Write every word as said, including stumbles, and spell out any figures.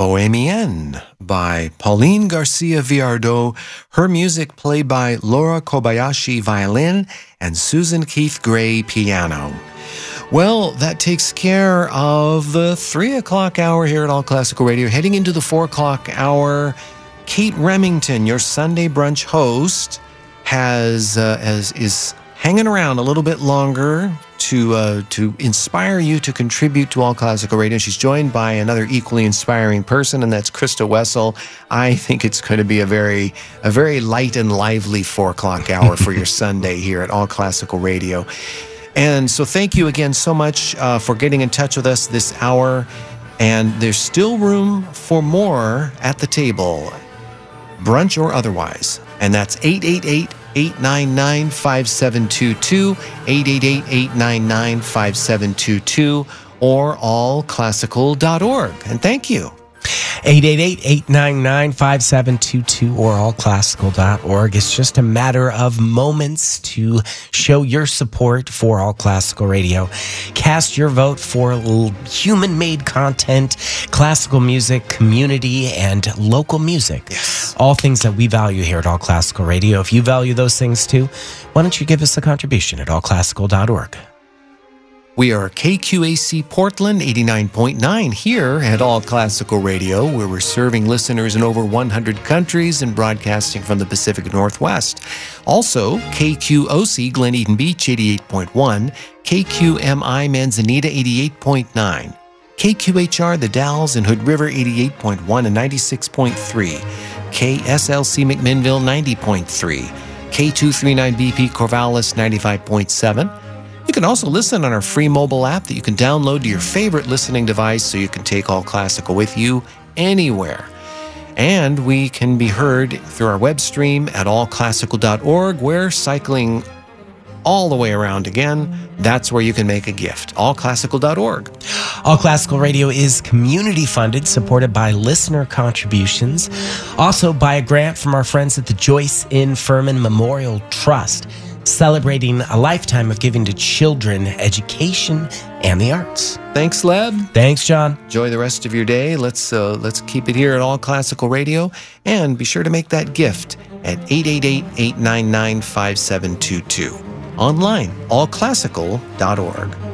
Bohemienne by Pauline Garcia Villardo. Her music played by Laura Kobayashi violin and Susan Keith Gray piano. Well, that takes care of the three o'clock hour here at All Classical Radio. Heading into the four o'clock hour, Kate Remington, your Sunday brunch host, has, uh, has is hanging around a little bit longer to uh, to inspire you to contribute to All Classical Radio. She's joined by another equally inspiring person, and that's Krista Wessel. I think it's going to be a very a very light and lively four o'clock hour for your Sunday here at All Classical Radio. And so thank you again so much uh, for getting in touch with us this hour. And there's still room for more at the table, brunch or otherwise. And that's eight eight eight, eight nine nine, five seven two two, eight eight eight, eight nine nine, five seven two two, or all classical dot org. And thank you. eight eight eight, eight nine nine, five seven two two or all classical dot org. It's just a matter of moments to show your support for All Classical Radio. Cast your vote for human-made content, classical music, community, and local music. Yes. All things that we value here at All Classical Radio. If you value those things too, why don't you give us a contribution at all classical dot org? We are K Q A C Portland eighty-nine point nine here at All Classical Radio, where we're serving listeners in over one hundred countries and broadcasting from the Pacific Northwest. Also, K Q O C Glen Eden Beach eighty-eight point one, K Q M I Manzanita eighty-eight point nine, K Q H R The Dalles and Hood River eighty-eight point one and ninety-six point three, K S L C McMinnville ninety point three, K two thirty-nine B P Corvallis ninety-five point seven. You can also listen on our free mobile app that you can download to your favorite listening device so you can take All Classical with you anywhere. And we can be heard through our web stream at all classical dot org. We're cycling all the way around again. That's where you can make a gift. all classical dot org. All Classical Radio is community funded, supported by listener contributions, also by a grant from our friends at the Joyce N. Furman Memorial Trust, celebrating a lifetime of giving to children, education, and the arts. Thanks, Leb. Thanks, John. Enjoy the rest of your day. Let's uh, let's keep it here at All Classical Radio, and be sure to make that gift at eight eight eight, eight nine nine, five seven two two. Online, all classical dot org.